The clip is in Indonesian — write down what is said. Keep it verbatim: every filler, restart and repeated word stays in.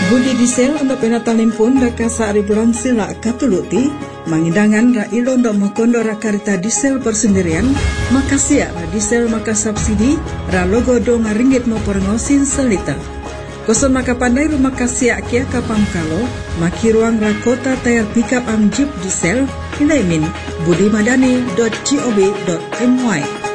Budi diesel untuk penatalim pun daka saari bulan sila katuluti mangidangan ra ilondo mokondo ra karita diesel persendirian makasia ra diesel maka subsidi ra logo do ngaringgit mo porengosin selita koson maka pandai rumah kasia kia kapam kalo maki ruang ra kota tayar pickup am jeep diesel inaimin budimadani dot gob dot my.